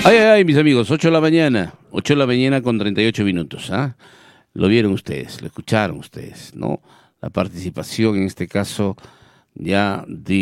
Ay, ay, ay, mis amigos, 8 de la mañana con 38 minutos, ¿ah? Lo vieron ustedes, lo escucharon ustedes, ¿no? La participación en este caso ya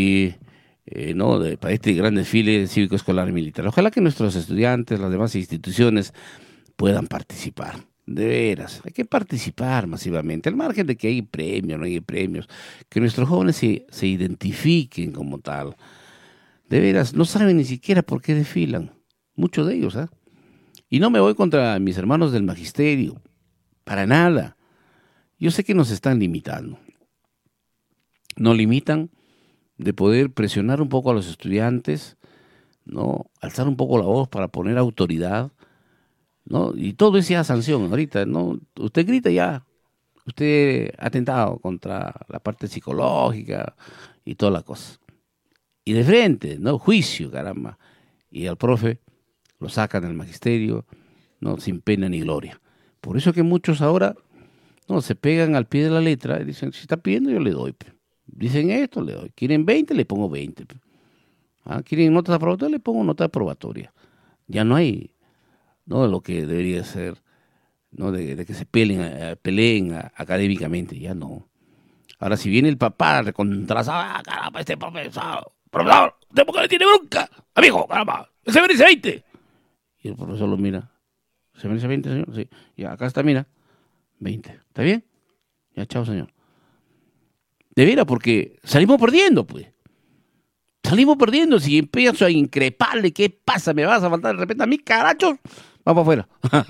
para este gran desfile cívico-escolar militar. Ojalá que nuestros estudiantes, las demás instituciones puedan participar. De veras, hay que participar masivamente, al margen de que hay premios, no hay premios, que nuestros jóvenes se identifiquen como tal. De veras, no saben ni siquiera por qué desfilan, muchos de ellos, ¿ah? Y no me voy contra mis hermanos del magisterio, para nada. Yo sé que nos están limitando. Nos limitan de poder presionar un poco a los estudiantes, ¿no? Alzar un poco la voz para poner autoridad, ¿no? Y todo es ya sanción ahorita, ¿no? Usted grita ya, usted ha atentado contra la parte psicológica y toda la cosa. Y de frente, ¿no? Juicio, caramba. Y al profe lo sacan del magisterio, ¿no? Sin pena ni gloria. Por eso que muchos ahora, no, se pegan al pie de la letra y dicen, si está pidiendo yo le doy. Pe. Dicen esto, le doy. Quieren 20, le pongo 20. Pe. ¿Ah? Quieren notas aprobatorias, le pongo nota aprobatoria. Ya no hay, ¿no? Lo que debería ser, ¿no? De que se peleen académicamente, ya no. Ahora, si viene el papá recontrasado, caramba, este profesor, ¿usted por qué le tiene bronca? Amigo, caramba, ese merece 20. Y el profesor lo mira. ¿Se merece 20, señor? Sí. Ya, acá está, mira. 20. ¿Está bien? Ya, chao, señor. De veras, porque salimos perdiendo, pues. Salimos perdiendo. Si empiezo a increparle, ¿qué pasa? ¿Me vas a faltar de repente a mí, carachos? Vamos afuera.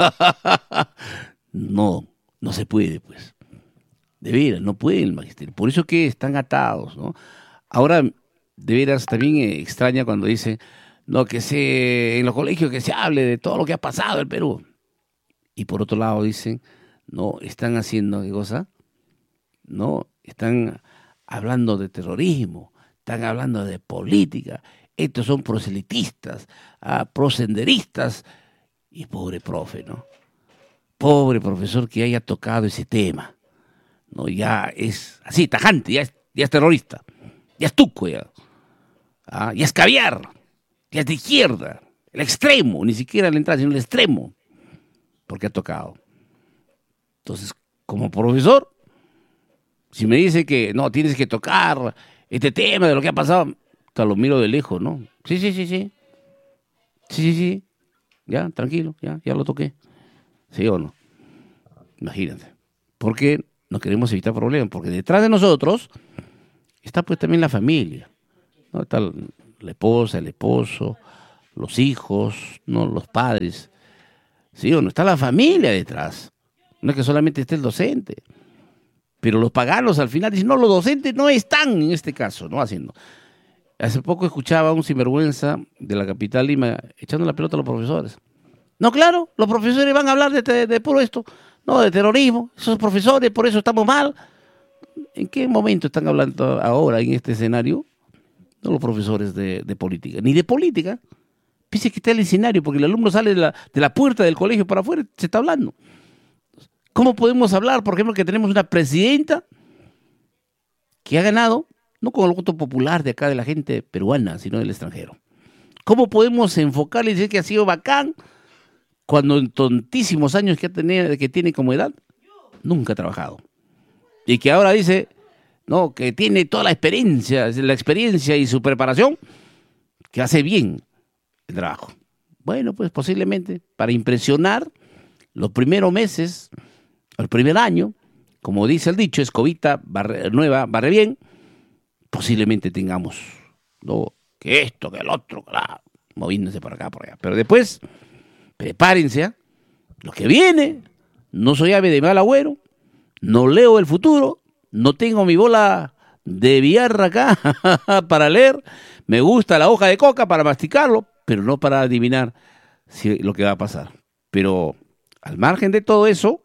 No se puede, pues. De veras, no puede el magisterio. Por eso que están atados, ¿no? Ahora, de veras, también extraña cuando dicen, no, en los colegios que se hable de todo lo que ha pasado en Perú. Y por otro lado dicen, no, están haciendo, ¿qué cosa? No, están hablando de terrorismo, están hablando de política, estos son proselitistas, prosenderistas, y pobre profe, ¿no? Pobre profesor que haya tocado ese tema, ¿no? Ya es así, tajante, ya es terrorista, ya es tuco, ya es caviar, ya es de izquierda, el extremo, ni siquiera la entrada, sino el extremo, porque ha tocado. Entonces, como profesor, si me dice que no, tienes que tocar este tema de lo que ha pasado, te lo miro de lejos, ¿no? Sí. Sí. Ya, tranquilo, ya lo toqué. ¿Sí o no? Imagínate. Porque no queremos evitar problemas, porque detrás de nosotros está pues también la familia, ¿no? Está la esposa, el esposo, los hijos, ¿no? Los padres. ¿Sí o no? Está la familia detrás. No es que solamente esté el docente. Pero los paganos al final dicen, no, los docentes no están en este caso, ¿no? Haciendo. Hace poco escuchaba a un sinvergüenza de la capital Lima echando la pelota a los profesores. No, claro, los profesores van a hablar de puro esto, no, de terrorismo, esos profesores, por eso estamos mal. ¿En qué momento están hablando ahora en este escenario? No los profesores de política, ni de política. Piense que está el escenario, porque el alumno sale de la puerta del colegio para afuera, se está hablando. ¿Cómo podemos hablar, por ejemplo, que tenemos una presidenta que ha ganado, no con el voto popular de acá de la gente peruana, sino del extranjero? ¿Cómo podemos enfocarle y decir que ha sido bacán cuando en tontísimos años que tiene como edad, nunca ha trabajado? Y que ahora dice, no, que tiene toda la experiencia y su preparación, que hace bien el trabajo. Bueno, pues posiblemente para impresionar los primeros meses, el primer año, como dice el dicho, escobita nueva, barre bien, posiblemente tengamos, ¿no? Que esto, que el otro, claro, moviéndose por acá, por allá. Pero después, prepárense, lo que viene, no soy ave de mal agüero, no leo el futuro, no tengo mi bola de billar acá para leer, me gusta la hoja de coca para masticarlo, pero no para adivinar lo que va a pasar. Pero al margen de todo eso,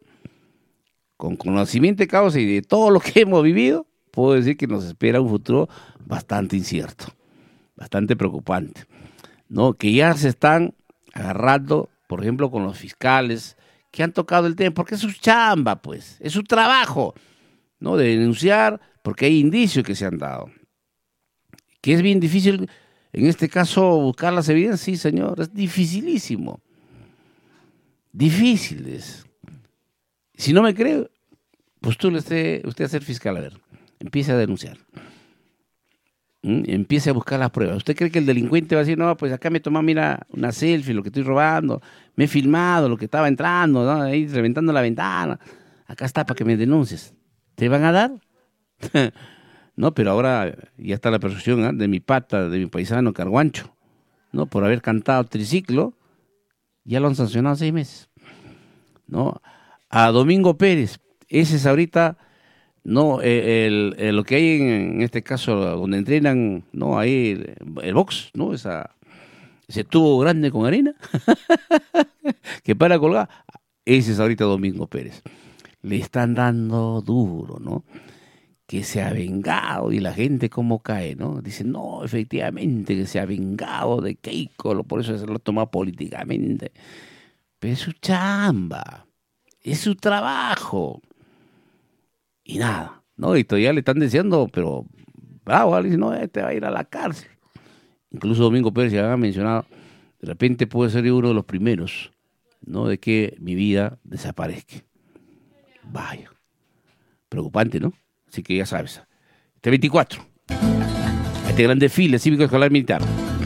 con conocimiento de causa y de todo lo que hemos vivido, puedo decir que nos espera un futuro bastante incierto, bastante preocupante, ¿no? Que ya se están agarrando, por ejemplo, con los fiscales que han tocado el tema, porque es su chamba, pues, es su trabajo, ¿no? De denunciar, porque hay indicios que se han dado. Que es bien difícil En este caso, buscar las evidencias, sí, señor, es dificilísimo. Difícil es. Si no me cree, postule usted a ser fiscal, a ver, empiece a denunciar. Empiece a buscar las pruebas. ¿Usted cree que el delincuente va a decir, no, pues acá me tomó, mira, una selfie, lo que estoy robando, me he filmado, lo que estaba entrando, ¿no? Ahí reventando la ventana, acá está para que me denuncies? ¿Te van a dar? No, pero ahora ya está la persecución, ¿eh?, de mi pata, de mi paisano Carguancho, ¿no? Por haber cantado triciclo, ya lo han sancionado 6 meses, ¿no? A Domingo Pérez, ese es ahorita, no, lo que hay en este caso, donde entrenan, ¿no? Ahí el box, ¿no? Ese tubo grande con arena, que para colgar, ese es ahorita Domingo Pérez. Le están dando duro, ¿no? Que se ha vengado, y la gente cómo cae, ¿no? Dice, no, efectivamente, que se ha vengado de Keiko, por eso se lo toma políticamente. Pero es su chamba, es su trabajo. Y nada, ¿no? Y todavía le están diciendo, pero bravo, le dice, no, este va a ir a la cárcel. Incluso Domingo Pérez, ya había mencionado, de repente puede ser uno de los primeros, ¿no? De que mi vida desaparezca. Vaya, preocupante, ¿no? Así que ya sabes, este 24, este gran desfile cívico escolar militar.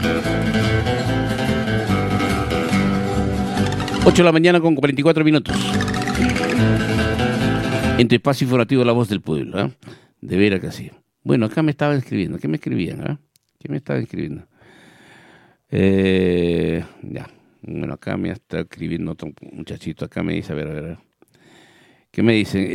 8 de la mañana con 44 minutos. En tu espacio informativo La Voz del Pueblo, ¿eh? De veras que sí. Bueno, acá me estaban escribiendo. ¿Qué me escribían? ¿Eh? ¿Qué me estaban escribiendo? Ya. Bueno, acá me está escribiendo otro muchachito. Acá me dice, a ver. ¿Qué me dicen?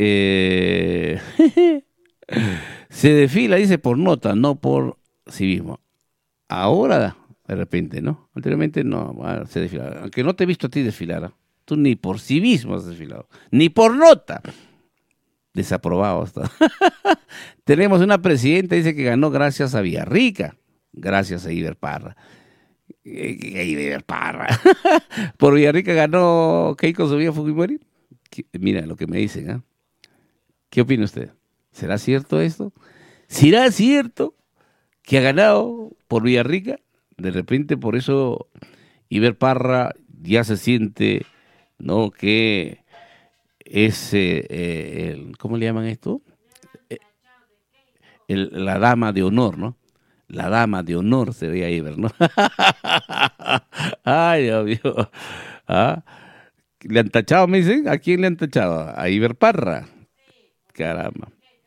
Se desfila, dice, por nota, no por civismo. Ahora, de repente, ¿no? Anteriormente no, se desfila. Aunque no te he visto a ti desfilar, ¿eh? Tú ni por civismo has desfilado, ni por nota. Desaprobado está. Tenemos una presidenta, dice, que ganó gracias a Villarrica, gracias a Iber Parra. Iber Parra. Por Villarrica ganó Keiko Sofía Fujimori. Mira lo que me dicen, ¿eh? ¿Qué opina usted? ¿Será cierto esto? ¿Será cierto que ha ganado por Villarrica? De repente, por eso Iber Parra ya se siente, ¿no?, que es, ¿cómo le llaman esto? La dama de honor, ¿no? La dama de honor se veía Iber, ¿no? Ay, Dios mío. ¿Ah? ¿Le han tachado, me dicen? ¿A quién le han tachado? A Iber Parra. Caramba.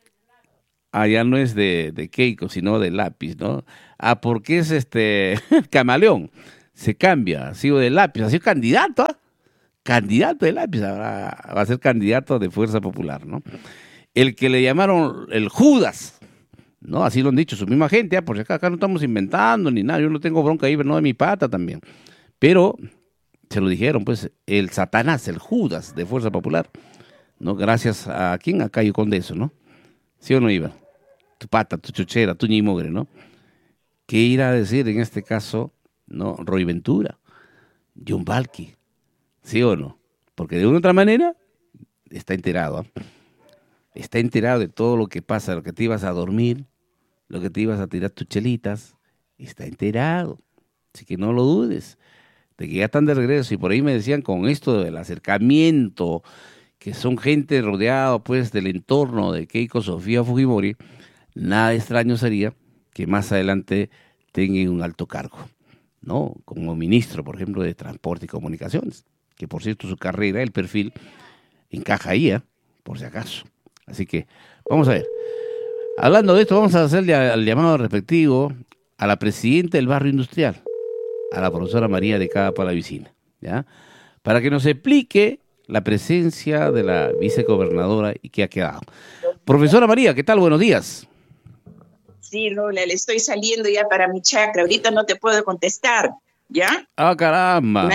Ah, ya no es de Keiko, sino de lápiz, ¿no? Ah, porque es camaleón. Se cambia, ha sido de lápiz, ha sido candidato, ¿eh? Candidato de lápiz, va a ser candidato de Fuerza Popular, ¿no? El que le llamaron el Judas, ¿no? Así lo han dicho su misma gente, porque acá no estamos inventando ni nada, yo no tengo bronca ahí, no, de mi pata también. Pero se lo dijeron, pues, el Satanás, el Judas de Fuerza Popular, ¿no? Gracias a quién, a Cayo Condeso, ¿no? ¿Sí o no, iba? Tu pata, tu chuchera, tu ñimogre, ¿no? ¿Qué irá a decir en este caso, no? Roy Ventura, John Balki, ¿sí o no? Porque de una u otra manera está enterado, ¿eh? Está enterado de todo lo que pasa, lo que te ibas a dormir, lo que te ibas a tirar tus chelitas, está enterado. Así que no lo dudes, de que ya están de regreso. Y por ahí me decían con esto del acercamiento, que son gente rodeada, pues, del entorno de Keiko Sofía Fujimori, nada extraño sería que más adelante tengan un alto cargo, ¿no? Como ministro, por ejemplo, de Transporte y Comunicaciones, que por cierto su carrera, el perfil, encaja ahí, ¿eh? Por si acaso. Así que, vamos a ver. Hablando de esto, vamos a hacerle al llamado respectivo a la presidenta del barrio industrial, a la profesora María de Cada Palavicina, ¿ya? Para que nos explique la presencia de la vicegobernadora y qué ha quedado. Profesora María, ¿qué tal? Buenos días. Sí, Lola, le estoy saliendo ya para mi chacra. Ahorita no te puedo contestar, ¿ya? Ah, caramba.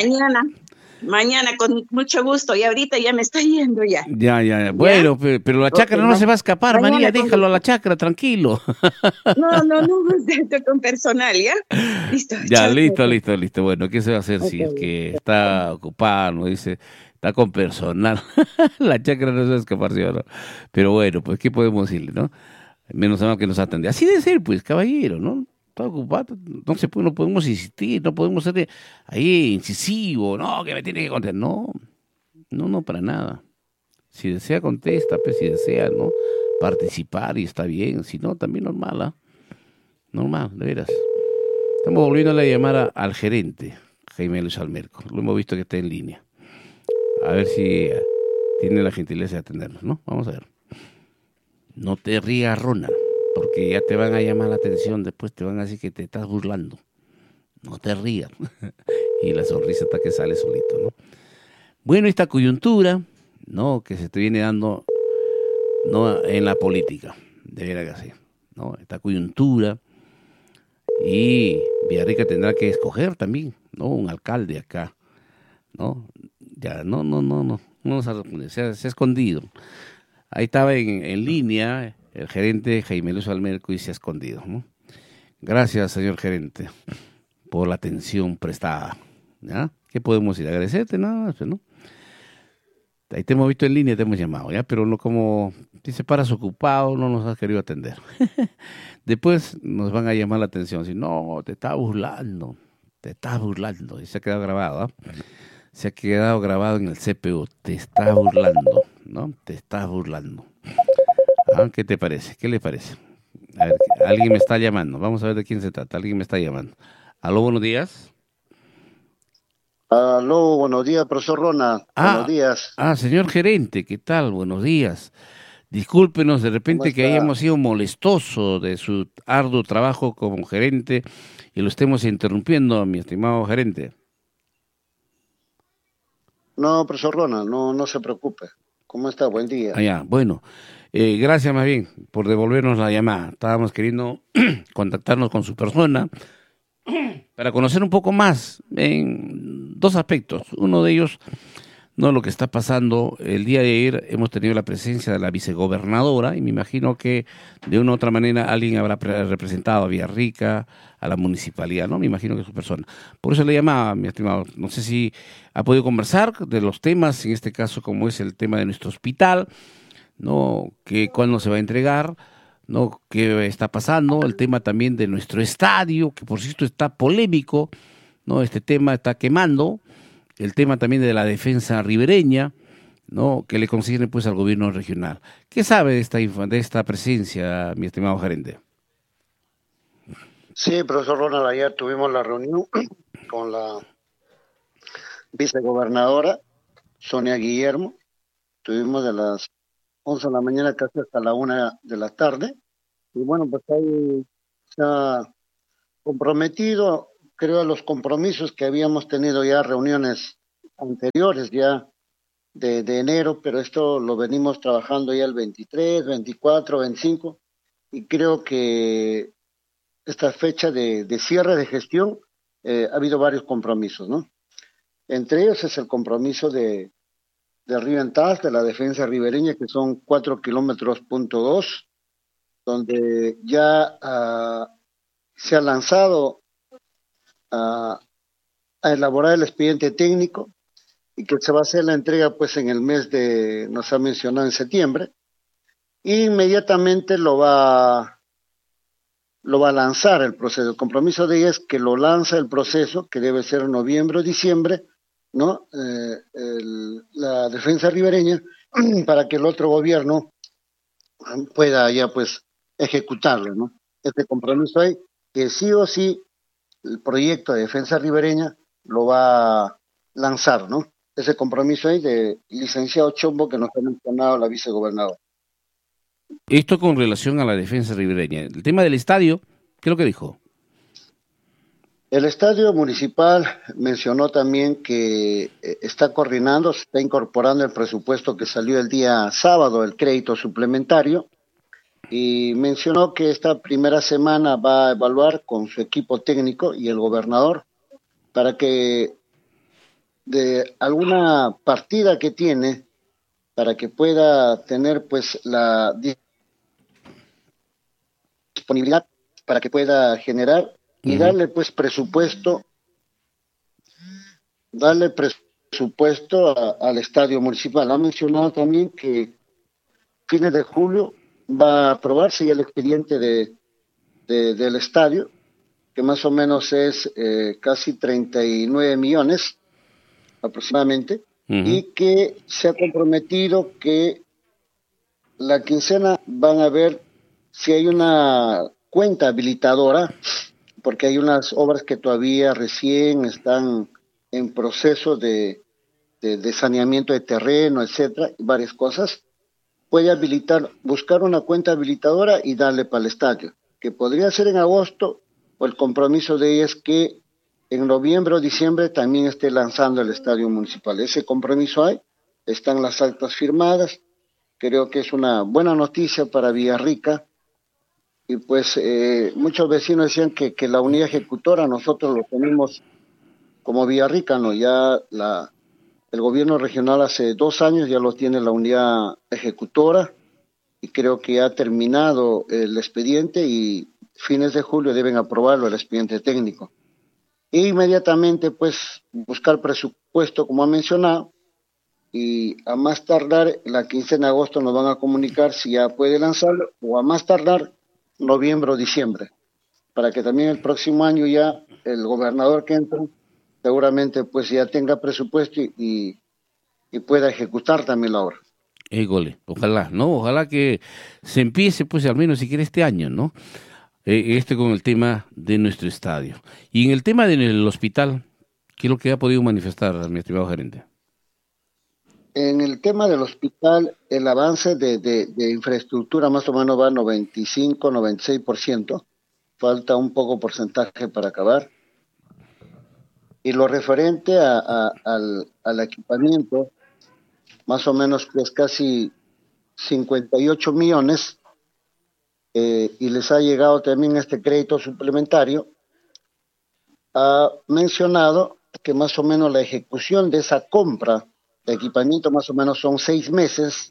Mañana con mucho gusto. Y ahorita ya me está yendo ya. Ya. Bueno, pero la chacra no se va a escapar, María. Déjalo a la chacra, tranquilo. No, estoy con personal, ¿ya? Listo. Ya, listo. Bueno, ¿qué se va a hacer si es que está ocupado, no dice... Está con personal. La chacra no se va a escapar, ¿sí o no? Pero bueno, pues, ¿qué podemos decirle, no? Menos mal que nos atende. Así de ser, pues, caballero, ¿no? está ocupado, no se puede, no podemos insistir, no podemos ser ahí incisivo, no, que me tiene que contestar, no, no, para nada. Si desea contesta, pues si desea, ¿no? Participar y está bien, si no, también normal, ¿ah? Normal, de veras. Estamos volviendo a llamar al gerente, Jaime Luis Almerco, lo hemos visto que está en línea. A ver si tiene la gentileza de atendernos, ¿no? Vamos a ver. No te rías, Ronald, porque ya te van a llamar la atención, después te van a decir que te estás burlando. No te rías. Y la sonrisa hasta que sale solito, ¿no? Bueno, esta coyuntura, ¿no? Que se te viene dando, ¿no? En la política, de veras que sí, ¿no? Esta coyuntura, y Villarrica tendrá que escoger también, ¿no? Un alcalde acá, ¿no? Ya, no nos ha respondido, se ha escondido. Ahí estaba en línea el gerente Jaime Luis Almerco y se ha escondido, ¿no? Gracias, señor gerente, por la atención prestada, ¿ya? ¿Qué podemos decir? Agradecerte, nada más, ¿no? Ahí te hemos visto en línea, te hemos llamado, ¿ya? Pero no, como dice, paras ocupado, no nos has querido atender. Después nos van a llamar la atención, si no, te estás burlando, y se ha quedado grabado, ¿ah? Se ha quedado grabado en el CPU, te estás burlando, ¿no? Te estás burlando. ¿Ah? ¿Qué te parece? ¿Qué le parece? A ver, alguien me está llamando, vamos a ver de quién se trata, alguien me está llamando. Aló, buenos días. Aló, buenos días, profesor Rona. Buenos días. Señor gerente, ¿qué tal? Buenos días. Discúlpenos de repente que hayamos sido molestoso de su arduo trabajo como gerente y lo estemos interrumpiendo, mi estimado gerente. No, profesor Rona, no se preocupe. ¿Cómo está? Buen día. Ya, bueno, gracias más bien por devolvernos la llamada. Estábamos queriendo contactarnos con su persona para conocer un poco más en dos aspectos. Uno de ellos, no, lo que está pasando. El día de ayer hemos tenido la presencia de la vicegobernadora y me imagino que de una u otra manera alguien habrá representado a Villarrica, a la municipalidad, ¿no? Me imagino que es su persona. Por eso le llamaba, mi estimado. No sé si ha podido conversar de los temas, en este caso como es el tema de nuestro hospital, ¿no? Que cuándo se va a entregar, ¿no? ¿Qué está pasando? El tema también de nuestro estadio, que por cierto está polémico, ¿no? Este tema está quemando. El tema también de la defensa ribereña, ¿no? Que le consiguen pues al gobierno regional. ¿Qué sabe de esta presencia, mi estimado gerente? Sí, profesor Ronald, ayer tuvimos la reunión con la vicegobernadora Sonia Guillermo. Tuvimos de las 11 de la mañana casi hasta la 1 de la tarde. Y bueno, pues ahí se ha comprometido, creo, a los compromisos que habíamos tenido ya, reuniones anteriores ya de enero, pero esto lo venimos trabajando ya el 23, 24, 25, y creo que esta fecha de cierre de gestión ha habido varios compromisos, ¿no? Entre ellos es el compromiso de Río Entaz, de la defensa ribereña, que son 4 kilómetros punto 2, donde ya se ha lanzado a elaborar el expediente técnico y que se va a hacer la entrega pues en el mes nos ha mencionado en septiembre, e inmediatamente lo va a lanzar el proceso. El compromiso de ella es que lo lanza el proceso, que debe ser en noviembre o diciembre, ¿no? La defensa ribereña, para que el otro gobierno pueda ya pues ejecutarlo, ¿no? Este compromiso hay, que sí o sí el proyecto de defensa ribereña lo va a lanzar, ¿no? Ese compromiso ahí de licenciado Chombo que nos ha mencionado la vicegobernadora. Esto con relación a la defensa ribereña. El tema del estadio, ¿qué es lo que dijo? El estadio municipal mencionó también que está coordinando, se está incorporando el presupuesto que salió el día sábado, el crédito suplementario, y mencionó que esta primera semana va a evaluar con su equipo técnico y el gobernador para que de alguna partida que tiene, para que pueda tener pues la disponibilidad, para que pueda generar y darle pues presupuesto, al estadio municipal. Ha mencionado también que fines de julio va a aprobarse ya el expediente del estadio que más o menos es casi 39 millones aproximadamente, y que se ha comprometido que la quincena van a ver si hay una cuenta habilitadora, porque hay unas obras que todavía recién están en proceso de saneamiento de terreno, etcétera, y varias cosas. Puede habilitar, buscar una cuenta habilitadora y darle para el estadio, que podría ser en agosto, o el compromiso de ella es que en noviembre o diciembre también esté lanzando el estadio municipal. Ese compromiso hay, están las actas firmadas, creo que es una buena noticia para Villarrica, y pues muchos vecinos decían que la unidad ejecutora nosotros lo tenemos como Villarrica, ¿no? El gobierno regional hace 2 años ya lo tiene la unidad ejecutora, y creo que ha terminado el expediente y fines de julio deben aprobarlo el expediente técnico. E inmediatamente pues buscar presupuesto, como ha mencionado, y a más tardar la quincena de agosto nos van a comunicar si ya puede lanzarlo, o a más tardar noviembre o diciembre, para que también el próximo año ya el gobernador que entra seguramente pues ya tenga presupuesto y pueda ejecutar también la obra. Gole, ojalá, ¿no? Ojalá que se empiece, pues, al menos siquiera este año, ¿no? Con el tema de nuestro estadio. Y en el tema del hospital, ¿qué es lo que ha podido manifestar, mi estimado gerente? En el tema del hospital, el avance de infraestructura más o menos va a 95, 96%. Falta un poco porcentaje para acabar. Y lo referente al equipamiento, más o menos que es casi 58 millones, y les ha llegado también este crédito suplementario. Ha mencionado que más o menos la ejecución de esa compra de equipamiento más o menos son 6 meses,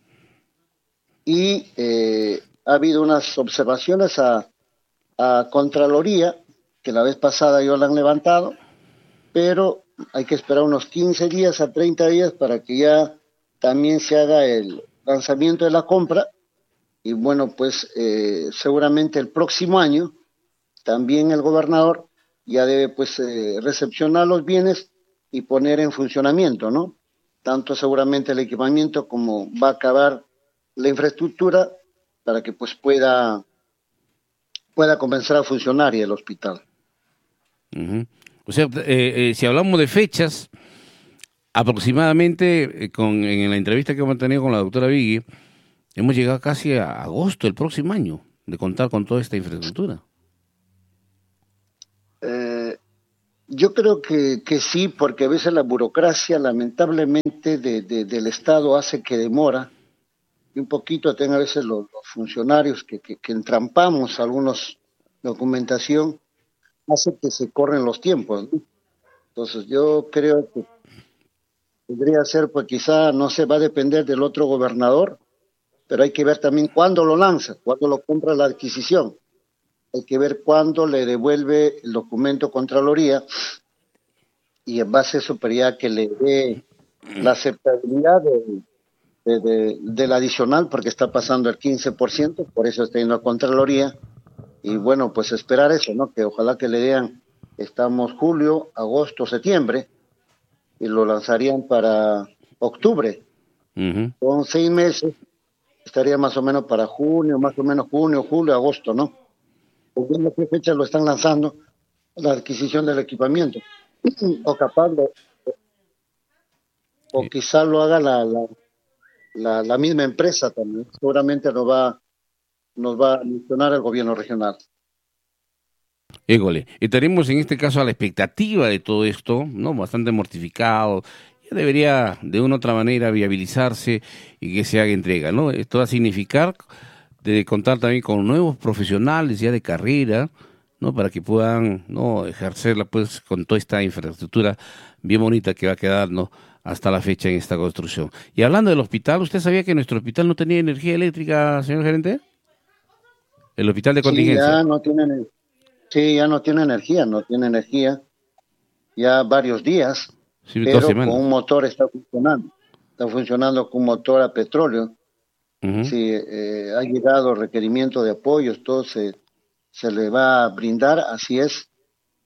y ha habido unas observaciones a Contraloría, que la vez pasada yo la han levantado, pero hay que esperar unos 15 días a 30 días para que ya también se haga el lanzamiento de la compra, y bueno, pues seguramente el próximo año también el gobernador ya debe pues recepcionar los bienes y poner en funcionamiento, ¿no? Tanto seguramente el equipamiento como va a acabar la infraestructura para que pues pueda comenzar a funcionar y el hospital. O sea, si hablamos de fechas, aproximadamente, en la entrevista que hemos tenido con la doctora Vigui, hemos llegado casi a agosto del próximo año de contar con toda esta infraestructura. Yo creo que sí, porque a veces la burocracia, lamentablemente, del Estado hace que demora, y un poquito tenga a veces los funcionarios que entrampamos algunos documentación, hace que se corren los tiempos, ¿no? Entonces yo creo que podría ser, pues quizá, no sé, va a depender del otro gobernador, pero hay que ver también cuándo lo lanza, cuándo lo compra la adquisición. Hay que ver cuándo le devuelve el documento Contraloría, y en base a eso, pero ya que le dé la aceptabilidad del adicional, porque está pasando el 15%, por eso está yendo a Contraloría, y bueno, pues esperar eso, ¿no? Que ojalá que le den, estamos julio, agosto, septiembre, y lo lanzarían para octubre. Con 6 meses, estaría más o menos para junio, más o menos junio, julio, agosto, ¿no? Viendo qué fecha lo están lanzando, la adquisición del equipamiento. O capaz, o quizá lo haga la misma empresa también. Seguramente nos va a mencionar el gobierno regional. Égole, estaremos en este caso a la expectativa de todo esto, ¿no? Bastante mortificado. Ya debería de una u otra manera viabilizarse y que se haga entrega, ¿no? Esto va a significar de contar también con nuevos profesionales ya de carrera, ¿no? Para que puedan, ¿no?, ejercerla pues con toda esta infraestructura bien bonita que va a quedar, ¿no?, hasta la fecha en esta construcción. Y hablando del hospital, ¿usted sabía que nuestro hospital no tenía energía eléctrica, señor gerente? El hospital de contingencia. Ya no tiene energía ya varios días, Sí, 2 pero semanas. con un motor está funcionando con un motor a petróleo. Sí, ha llegado requerimiento de apoyos, todo se le va a brindar, así es,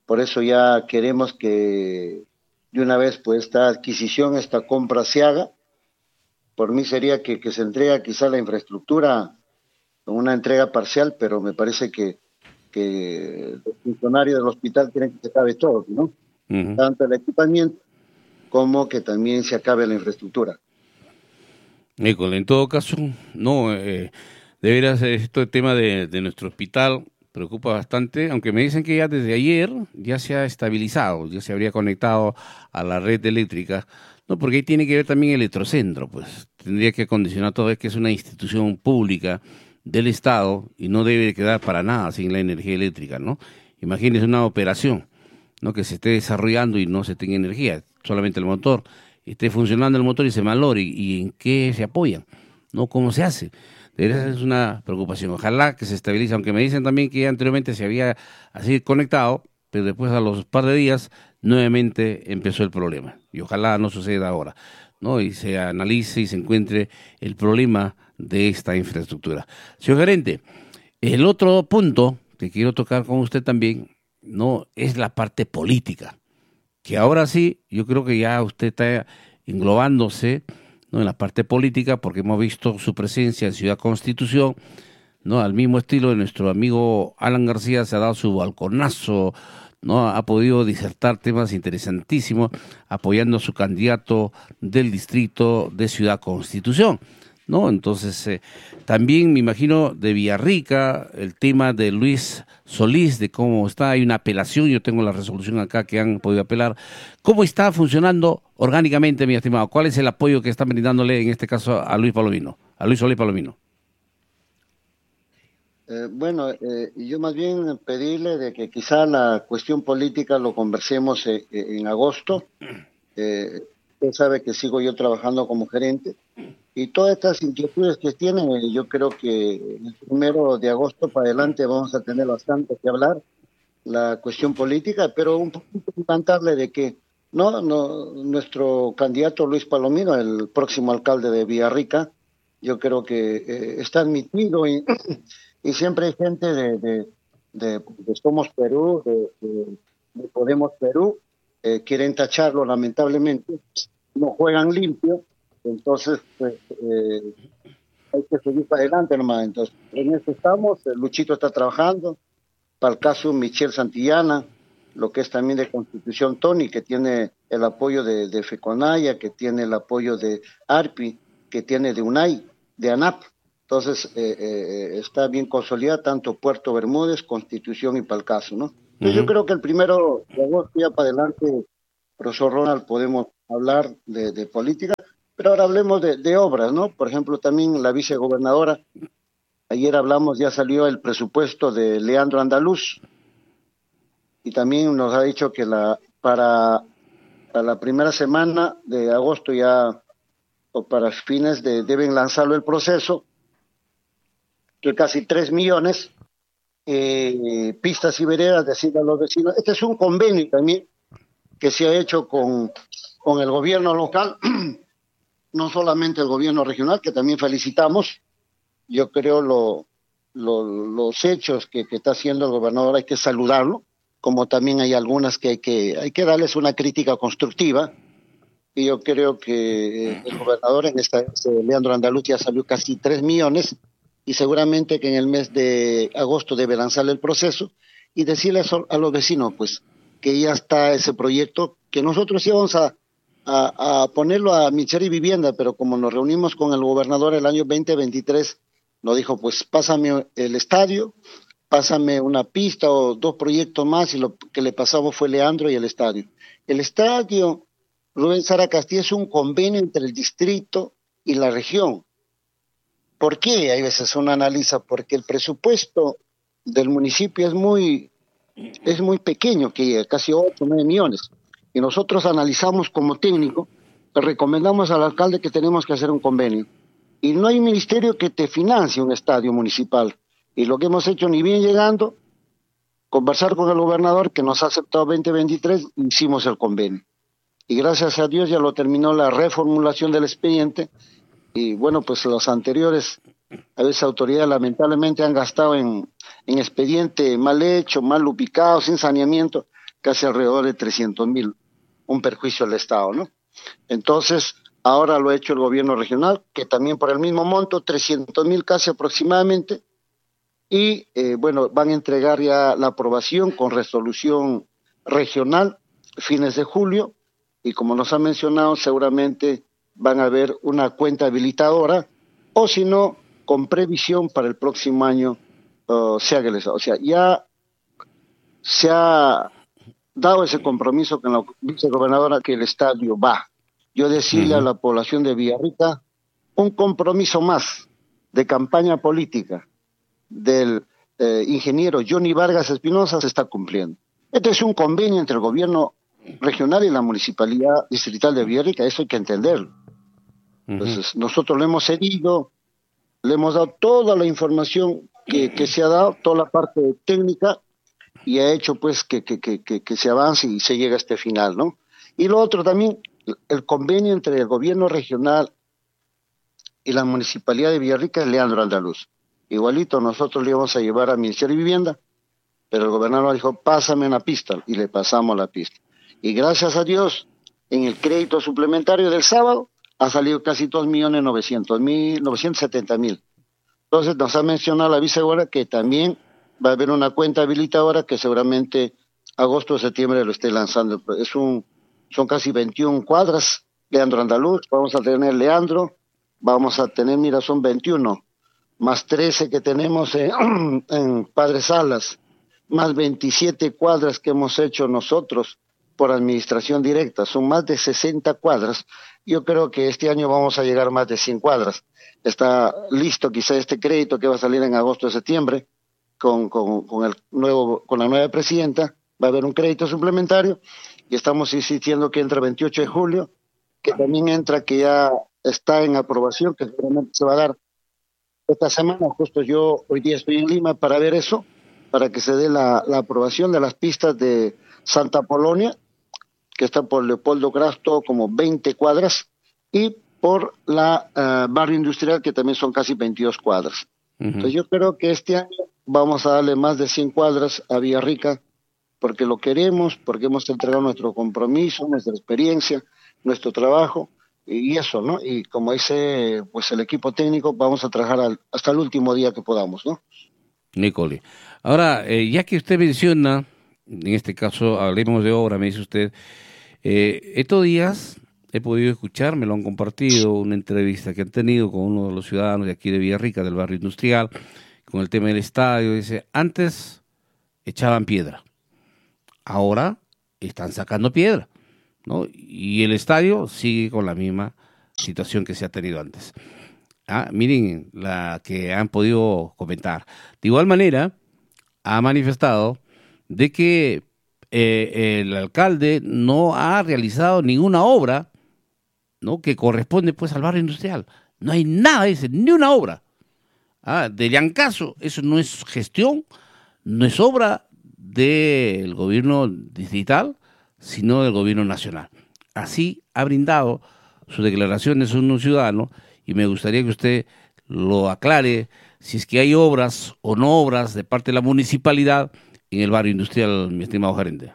Por eso ya queremos que de una vez pues esta adquisición, esta compra se haga. Por mí sería que se entrega quizá la infraestructura con una entrega parcial, pero me parece que los funcionarios del hospital quieren que se acabe todo, ¿no? Ujú. Tanto el equipamiento como que también se acabe la infraestructura. École, en todo caso, no, de veras, este tema de nuestro hospital preocupa bastante, aunque me dicen que ya desde ayer ya se ha estabilizado, ya se habría conectado a la red eléctrica, no, porque ahí tiene que ver también el electrocentro, pues tendría que acondicionar todo, es que es una institución pública del Estado y no debe quedar para nada sin la energía eléctrica, ¿no? Imagínese una operación, ¿no? Que se esté desarrollando y no se tenga energía, solamente el motor, esté funcionando el motor y se malore, y en qué se apoyan, ¿no? ¿Cómo se hace? De verdad es una preocupación. Ojalá que se estabilice, aunque me dicen también que ya anteriormente se había así conectado, pero después a los par de días nuevamente empezó el problema. Y ojalá no suceda ahora, ¿no? Y se analice y se encuentre el problema de esta infraestructura. Señor gerente, el otro punto que quiero tocar con usted también, no es la parte política, que ahora sí, yo creo que ya usted está englobándose, ¿no?, en la parte política, porque hemos visto su presencia en Ciudad Constitución, ¿no? Al mismo estilo de nuestro amigo Alan García, se ha dado su balconazo, ¿no? Ha podido disertar temas interesantísimos apoyando a su candidato del distrito de Ciudad Constitución, ¿no? Entonces, también me imagino de Villarrica, el tema de Luis Solís, de cómo está, hay una apelación, yo tengo la resolución acá que han podido apelar. ¿Cómo está funcionando orgánicamente, mi estimado? ¿Cuál es el apoyo que están brindándole en este caso a Luis Palomino, a Luis Solís Palomino? Bueno, yo más bien pedirle de que quizá la cuestión política lo conversemos en agosto. Usted sabe que sigo yo trabajando como gerente y todas estas inquietudes que tienen, yo creo que el 1 de agosto para adelante vamos a tener bastante que hablar, la cuestión política, pero un poquito plantarle de que no, nuestro candidato Luis Palomino, el próximo alcalde de Villarrica, yo creo que está admitido y siempre hay gente de Somos Perú, de Podemos Perú, quieren tacharlo lamentablemente, no juegan limpio, entonces pues hay que seguir para adelante nomás. Entonces, en eso estamos, Luchito está trabajando, para el caso Michelle Santillana, lo que es también de Constitución Tony, que tiene el apoyo de FECONAYA, que tiene el apoyo de ARPI, que tiene de UNAI, de ANAP. Entonces, está bien consolidada tanto Puerto Bermúdez, Constitución y Palcaso, ¿no? Entonces, yo Ujú. creo que el 1 de agosto ya para adelante, profesor Ronald, podemos hablar de política, pero ahora hablemos de obras, ¿no? Por ejemplo, también la vicegobernadora, ayer hablamos, ya salió el presupuesto de Leandro Andaluz, y también nos ha dicho que para la primera semana de agosto ya, o para fines deben lanzarlo el proceso, que casi 3 millones, pistas y veredas, decir a los vecinos. Este es un convenio también que se ha hecho con el gobierno local, no solamente el gobierno regional, que también felicitamos. Yo creo los hechos que está haciendo el gobernador hay que saludarlo, como también hay algunas que hay que darles una crítica constructiva. Y yo creo que el gobernador en Leandro Andaluz, ya salió casi 3 millones, y seguramente que en el mes de agosto debe lanzarle el proceso y decirle a los vecinos pues que ya está ese proyecto, que nosotros íbamos a ponerlo a Michelle y Vivienda, pero como nos reunimos con el gobernador el año 2023, nos dijo pues pásame el estadio, pásame una pista o 2 proyectos más, y lo que le pasamos fue Leandro y el estadio. El estadio Rubén Sara Castillo es un convenio entre el distrito y la región. ¿Por qué? Hay veces uno analiza, porque el presupuesto del municipio es muy pequeño, que casi 8 o 9 millones. Y nosotros analizamos como técnico, le recomendamos al alcalde que tenemos que hacer un convenio. Y no hay ministerio que te financie un estadio municipal. Y lo que hemos hecho, ni bien llegando, conversar con el gobernador, que nos ha aceptado 2023, hicimos el convenio. Y gracias a Dios ya lo terminó la reformulación del expediente. Y bueno, pues los anteriores, a veces autoridades lamentablemente han gastado en expediente mal hecho, mal ubicado, sin saneamiento. casi alrededor de 300.000, un perjuicio al Estado, ¿no? Entonces, ahora lo ha hecho el gobierno regional, que también por el mismo monto, 300.000 casi aproximadamente, y bueno, van a entregar ya la aprobación con resolución regional fines de julio, y como nos ha mencionado, seguramente van a haber una cuenta habilitadora, o si no, con previsión para el próximo año se haga el Estado. O sea, ya se ha dado ese compromiso con la vicegobernadora que el estadio va. Yo decirle a la población de Villarrica, un compromiso más de campaña política del ingeniero Johnny Vargas Espinosa se está cumpliendo. Este es un convenio entre el gobierno regional y la municipalidad distrital de Villarrica, eso hay que entenderlo. Entonces, nosotros lo hemos seguido, le hemos dado toda la información que se ha dado, toda la parte técnica, y ha hecho pues que se avance y se llegue a este final, ¿no? Y lo otro también, el convenio entre el gobierno regional y la municipalidad de Villarrica es Leandro Andaluz. Igualito nosotros le íbamos a llevar al Ministerio de Vivienda, pero el gobernador dijo, pásame una pista, y le pasamos la pista. Y gracias a Dios, en el crédito suplementario del sábado, ha salido casi 2.970.000. Entonces nos ha mencionado la vicegobernadora que también va a haber una cuenta habilitadora que seguramente agosto o septiembre lo esté lanzando. Son casi 21 cuadras, Leandro Andaluz, vamos a tener Leandro, vamos a tener, mira, son 21, más 13 que tenemos en Padre Salas, más 27 cuadras que hemos hecho nosotros por administración directa, son más de 60 cuadras. Yo creo que este año vamos a llegar a más de 100 cuadras. Está listo quizá este crédito que va a salir en agosto o septiembre con la nueva presidenta, va a haber un crédito suplementario y estamos insistiendo que entra el 28 de julio, que también entra, que ya está en aprobación, que seguramente se va a dar esta semana. Justo yo hoy día estoy en Lima para ver eso, para que se dé la aprobación de las pistas de Santa Polonia, que está por Leopoldo Grasto, como 20 cuadras, y por la barrio industrial, que también son casi 22 cuadras. Entonces yo creo que este año vamos a darle más de 100 cuadras a Villarrica, porque lo queremos, porque hemos entregado nuestro compromiso, nuestra experiencia, nuestro trabajo, y eso, ¿no? Y como dice pues el equipo técnico, vamos a trabajar hasta el último día que podamos, ¿no? Nicole, ahora, ya que usted menciona, en este caso hablemos de obra, me dice usted, estos días he podido escuchar, me lo han compartido, una entrevista que han tenido con uno de los ciudadanos de aquí de Villarrica, del barrio industrial, con el tema del estadio. Dice, antes echaban piedra, ahora están sacando piedra, ¿no? Y el estadio sigue con la misma situación que se ha tenido antes. Miren la que han podido comentar. De igual manera, ha manifestado de que el alcalde no ha realizado ninguna obra, ¿no?, que corresponde pues al barrio industrial. No hay nada, dice, ni una obra. De Llancazo, eso no es gestión, no es obra del gobierno distrital, sino del gobierno nacional. Así ha brindado sus declaraciones un ciudadano, y me gustaría que usted lo aclare, si es que hay obras o no obras de parte de la municipalidad en el barrio industrial, mi estimado gerente.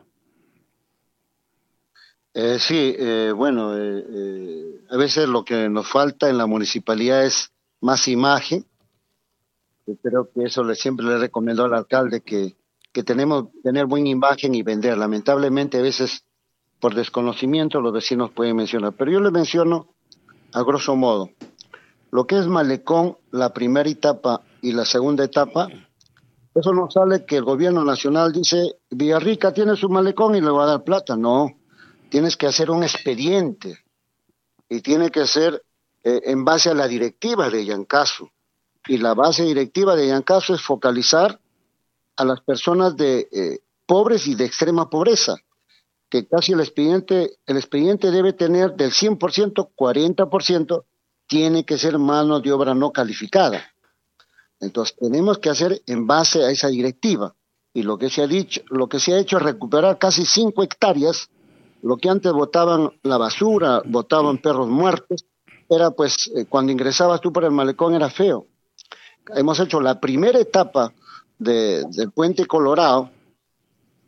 Sí, bueno, a veces lo que nos falta en la municipalidad es más imagen. Yo creo que eso siempre le recomendó al alcalde, que tenemos que tener buena imagen y vender. Lamentablemente a veces por desconocimiento los vecinos pueden mencionar, pero yo le menciono a grosso modo. Lo que es Malecón, la primera etapa y la segunda etapa, eso no sale que el gobierno nacional dice, Villarrica tiene su malecón y le va a dar plata. No, tienes que hacer un expediente y tiene que ser en base a la directiva de Llancazo. Y la base directiva de Llancazo es focalizar a las personas pobres y de extrema pobreza, que casi el expediente debe tener del 100%, 40% tiene que ser mano de obra no calificada. Entonces tenemos que hacer en base a esa directiva. Y lo que se ha hecho es recuperar casi 5 hectáreas. Lo que antes botaban la basura, botaban perros muertos, era pues cuando ingresabas tú por el malecón era feo. Hemos hecho la primera etapa del Puente Colorado,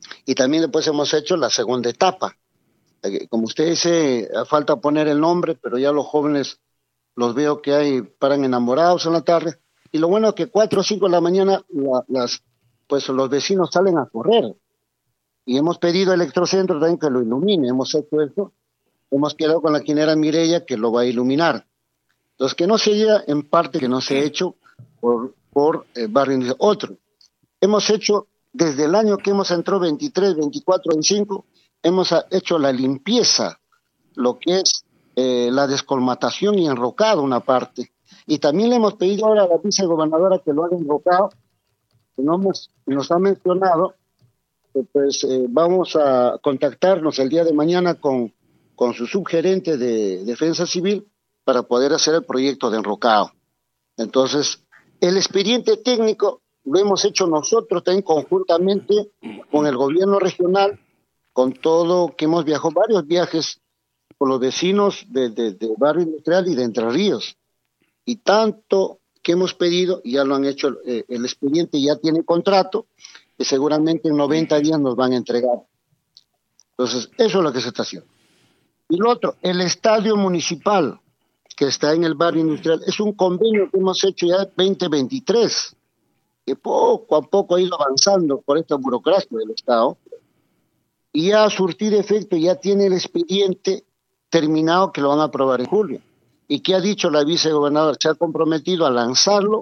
Y también después hemos hecho la segunda etapa. Como usted dice, falta poner el nombre, pero ya los jóvenes los veo que paran enamorados en la tarde. Y lo bueno es que 4 o 5 de la mañana pues los vecinos salen a correr. Y hemos pedido al Electrocentro también que lo ilumine. Hemos hecho esto. Hemos quedado con la quinera Mireya que lo va a iluminar. Entonces, que no se llega en parte que no se ha hecho por Barrio Industrial. Otro, hemos hecho, desde el año que hemos entrado 23, 24, 25, hemos hecho la limpieza, lo que es la descolmatación y enrocado una parte. Y también le hemos pedido ahora a la vicegobernadora que lo haga enrocado, que nos ha mencionado que pues vamos a contactarnos el día de mañana con su subgerente de Defensa Civil para poder hacer el proyecto de enrocado. Entonces, el expediente técnico lo hemos hecho nosotros también conjuntamente con el gobierno regional, con todo, que hemos viajado varios viajes con los vecinos de Barrio Industrial y de Entre Ríos. Y tanto que hemos pedido, ya lo han hecho, el expediente ya tiene contrato, que seguramente en 90 días nos van a entregar. Entonces, eso es lo que se está haciendo. Y lo otro, el estadio municipal que está en el Barrio Industrial, es un convenio que hemos hecho ya 2023, que poco a poco ha ido avanzando por esta burocracia del Estado, y ya ha surtido efecto, ya tiene el expediente terminado que lo van a aprobar en julio. ¿Y qué ha dicho la vicegobernadora? Se ha comprometido a lanzarlo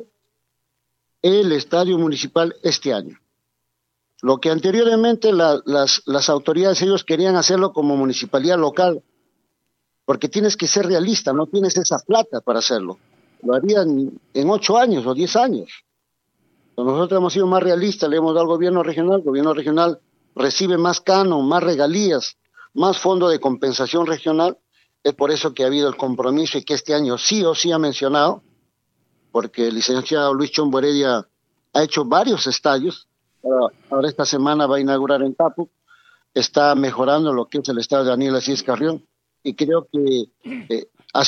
el estadio municipal este año. Lo que anteriormente las autoridades, ellos querían hacerlo como municipalidad local, porque tienes que ser realista, no tienes esa plata para hacerlo. Lo harían en 8 años o 10 años. Nosotros hemos sido más realistas, le hemos dado al gobierno regional recibe más canon, más regalías, más fondo de compensación regional. Es por eso que ha habido el compromiso y que este año sí o sí ha mencionado, porque el licenciado Luis Chombo Heredia ha hecho varios estadios. Ahora esta semana va a inaugurar en Tapu, está mejorando lo que es el estadio de Daniel Asís Carrión, y creo que ha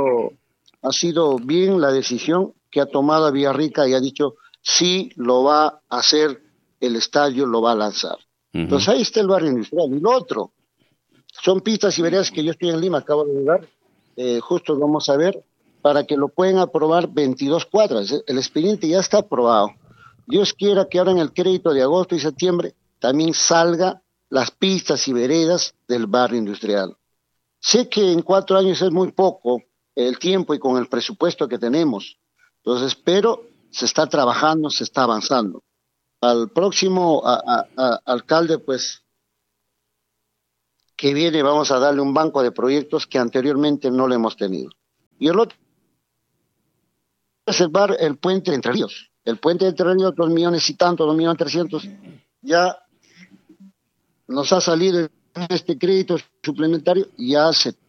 sido bien la decisión que ha tomado Villarrica y ha dicho sí lo va a hacer el estadio, lo va a lanzar. Entonces ahí está el Barrio Industrial. Y lo otro, son pistas y veredas que yo estoy en Lima, acabo de llegar, justo vamos a ver, para que lo puedan aprobar 22 cuadras. El expediente ya está aprobado. Dios quiera que ahora en el crédito de agosto y septiembre también salga las pistas y veredas del Barrio Industrial. Sé que en 4 años es muy poco el tiempo y con el presupuesto que tenemos. Entonces, pero se está trabajando, se está avanzando. Al próximo alcalde, pues, que viene, vamos a darle un banco de proyectos que anteriormente no le hemos tenido. Y el otro es el puente de Entre Ríos. El puente de Entre Ríos, 2 millones y tanto, 2.300.000, ya nos ha salido este crédito suplementario, ya se